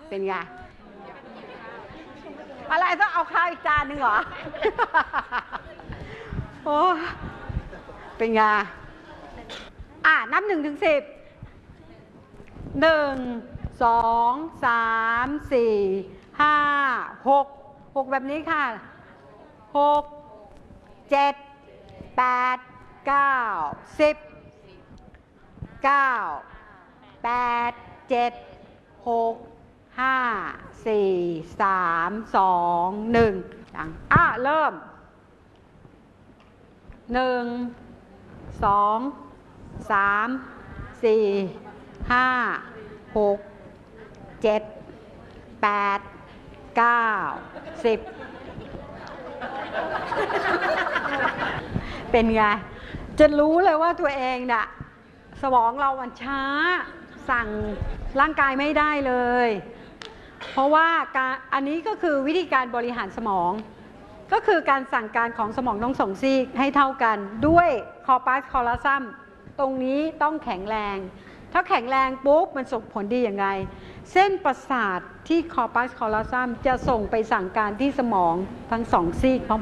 เป็นไงอะไรต้องเอาข้าวอีกจานหนึ่งเหรอ โอ้เป็นไงนับ1 ถึง 10 1 2 3 4 5 6แบบนี้ค่ะ6 7 8 9 10 9 8 7 6 5 4 3 2 1เริ่ม1 2 3 4 5 6 7 8 9 10เป็นไงจะรู้เลยว่าตัวเองน่ะสมองเรามันช้าสั่งร่างกายไม่ได้เลยเพราะว่าอันนี้ก็คือวิธีการบริหารสมองก็คือการสั่งการของสมองทั้ง2 ซีกให้เท่ากันด้วยคอร์ปัสคอลลัซัมตรงนี้ต้องแข็งแรงถ้าแข็งแรงปุ๊บมันส่งผลดีอย่างไรเส้นประสาทที่คอร์ปัสคอลลัซัมจะส่งไปสั่งการที่สมองทั้ง2 ซีก